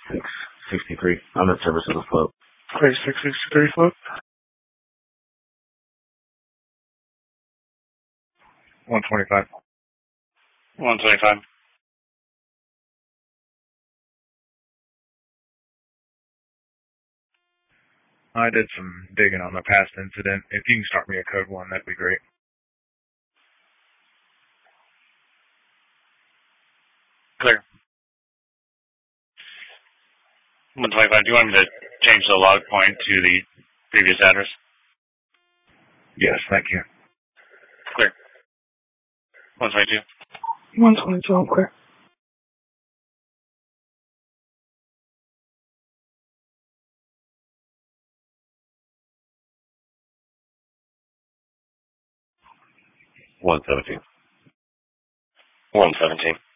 3663. I'm in service of the float. 3663 float. 125. 125. I did some digging on the past incident. If you can start me a code 1, that'd be great. Clear. 125. Do you want me to change the log point to the previous address? Yes, thank you. Clear. 122. 122, I'm clear. $117. 117.